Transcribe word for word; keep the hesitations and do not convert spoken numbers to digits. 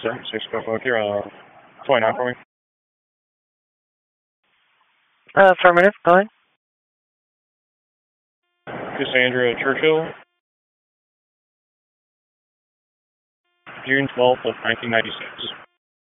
sir. Six go both here. Uh, twenty-nine for me. Uh, affirmative, go ahead. Cassandra Churchill. June twelfth of nineteen ninety-six.